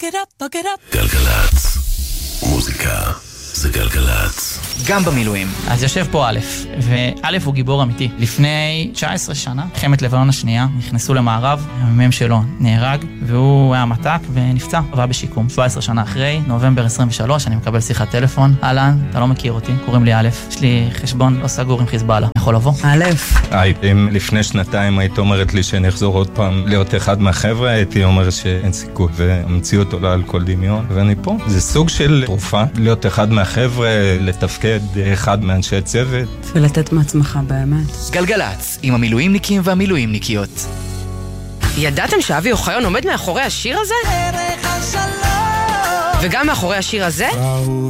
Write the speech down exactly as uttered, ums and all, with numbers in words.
it up, fuck it up. גלגלץ, מוזיקה זה גלגלץ. גם במילואים. אז יושב פה א', וא' הוא גיבור אמיתי. לפני תשע עשרה שנה, מלחמת לבנון השנייה, נכנסו למערב, המ"מ שלו נהרג, והוא היה מתק ונפצע, עבר בשיקום. שבע עשרה שנה אחרי, נובמבר עשרים ושלוש, אני מקבל שיחת טלפון. אהלן, אתה לא מכיר אותי, קוראים לי א', יש לי חשבון לא סגור עם חיזבאללה. יכול לבוא? א'. היי, אם לפני שנתיים היית אומרת לי שאני אחזור עוד פעם להיות אחד מהחבר'ה, הייתי אומר שאין סיכוי, והמציאות עולה על כל דמיון, ואני פה. זה סוג של תרופה, להיות אחד מהחבר'ה, לתפקד אחד מאנשי צוות. ולתת מעצמך באמת. גלגלץ, עם המילואימניקים והמילואימניקיות. ידעתם שאבי אוחיון עומד מאחורי השיר הזה? וגם מאחורי השיר הזה?